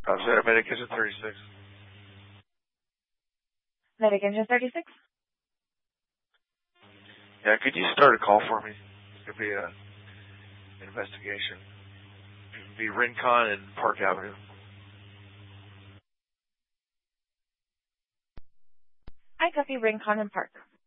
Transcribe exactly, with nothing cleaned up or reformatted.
I was at Medic Engine thirty-six. Medic Engine thirty-six? Yeah, could you start a call for me? It'd be a investigation. It'd be Rincon and Park Avenue. I copy Rincon and Park.